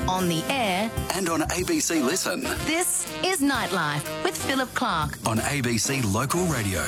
on the air, and on ABC Listen. this is Nightlife with Philip Clark. On ABC Local Radio.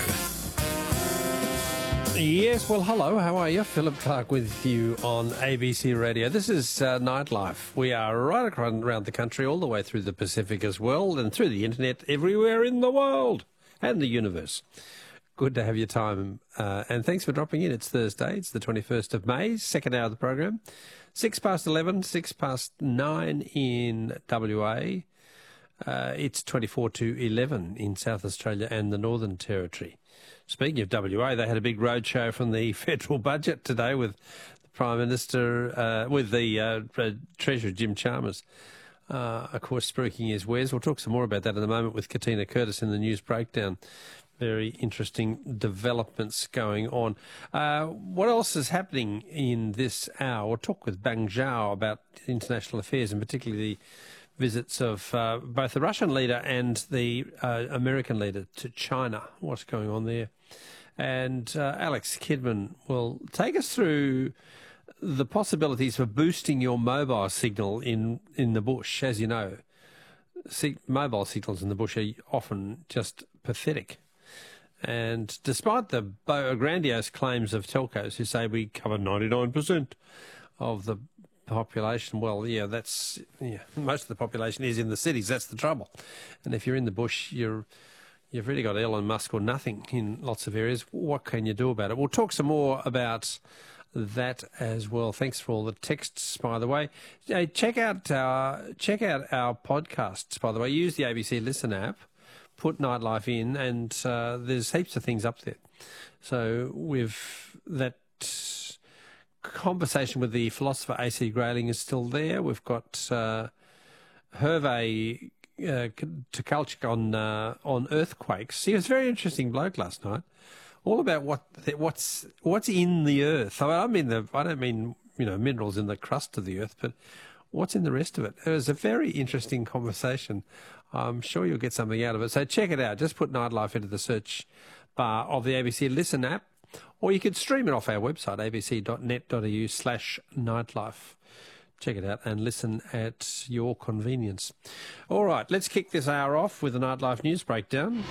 Yes, well, hello, how are you? Philip Clark with you on ABC Radio. This is Nightlife. We are right around the country, all the way through the Pacific as well, and through the internet, everywhere in the world and the universe. Good to have your time, and thanks for dropping in. It's Thursday, it's the 21st of May, second hour of the program. 11:06, 9:06 in WA. It's 24 to 11 in South Australia and the Northern Territory. Speaking of WA, they had a big roadshow from the federal budget today with the Prime Minister, with the Treasurer, Jim Chalmers, of course, spruiking his wares. We'll talk some more about that in a moment with Katina Curtis in the news breakdown. Very interesting developments going on. What else is happening in this hour? We'll talk with Bang Zhao about international affairs, and particularly the visits of both the Russian leader and the American leader to China. What's going on there? And Alex Kidman will take us through the possibilities for boosting your mobile signal in the bush. As you know, mobile signals in the bush are often just pathetic. And despite the grandiose claims of telcos who say we cover 99% of the population, well, most of the population is in the cities. That's the trouble. And if you're in the bush, you've really got Elon Musk or nothing in lots of areas. What can you do about it? We'll talk some more about that as well. Thanks for all the texts, by the way. Check out our podcasts, by the way. Use the ABC Listen app. Put Nightlife in, and there's heaps of things up there. So with that conversation with the philosopher A.C. Grayling is still there. We've got Hervé Tukalchik on earthquakes. He was a very interesting bloke last night, all about what's in the earth. I don't mean minerals in the crust of the earth, but what's in the rest of it. It was a very interesting conversation. I'm sure you'll get something out of it. So check it out. Just put Nightlife into the search bar of the ABC Listen app, or you could stream it off our website, abc.net.au/nightlife. Check it out and listen at your convenience. All right, let's kick this hour off with the Nightlife News Breakdown.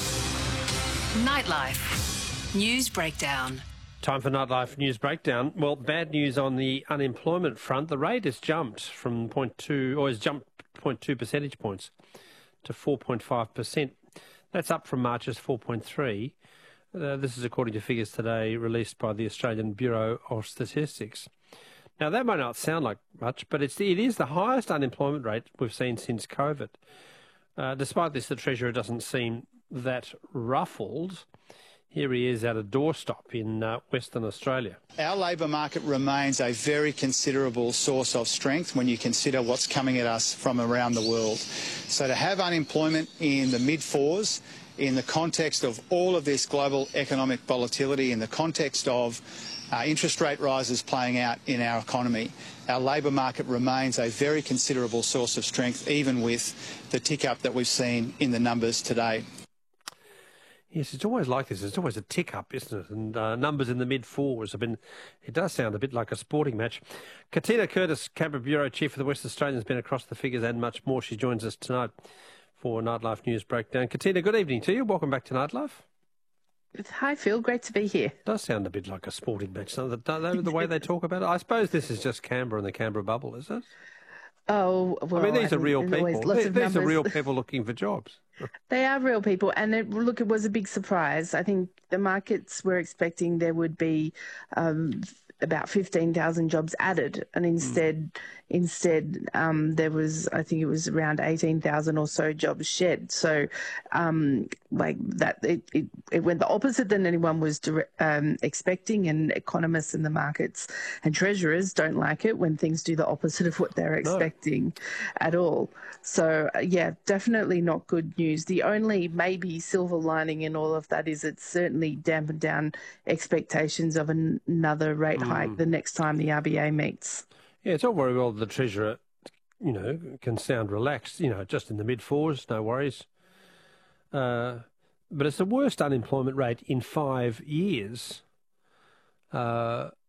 Nightlife News Breakdown. Time for Nightlife News Breakdown. Well, bad news on the unemployment front. The rate has jumped from 0.2 percentage points to 4.5%. That's up from March's 4.3%. This is according to figures today released by the Australian Bureau of Statistics. Now, that might not sound like much, but it is the highest unemployment rate we've seen since COVID. Despite this, the Treasurer doesn't seem that ruffled. Here he is at a doorstop in Western Australia. Our labour market remains a very considerable source of strength when you consider what's coming at us from around the world. So to have unemployment in the mid-fours, in the context of all of this global economic volatility, in the context of interest rate rises playing out in our economy, our labour market remains a very considerable source of strength, even with the tick-up that we've seen in the numbers today. Yes, it's always like this. It's always a tick-up, isn't it? And numbers in the mid-fours. It does sound a bit like a sporting match. Katina Curtis, Canberra Bureau Chief for the West Australian, has been across the figures and much more. She joins us tonight for Nightlife News Breakdown. Katina, good evening to you. Welcome back to Nightlife. Hi, Phil. Great to be here. It does sound a bit like a sporting match, the way they talk about it. I suppose this is just Canberra and the Canberra bubble, is it? Oh, well, I mean, these are real people. These are real people looking for jobs. They are real people. And it was a big surprise. I think the markets were expecting there would be about 15,000 jobs added. And instead, there was, I think it was around 18,000 or so jobs shed. So it went the opposite than anyone was expecting, and economists in the markets and treasurers don't like it when things do the opposite of what they're expecting at all. So, definitely not good news. The only maybe silver lining in all of that is it's certainly dampened down expectations of another rate hike the next time the RBA meets. Yeah, it's all very well the Treasurer, can sound relaxed, just in the mid-fours, no worries. But it's the worst unemployment rate in 5 years.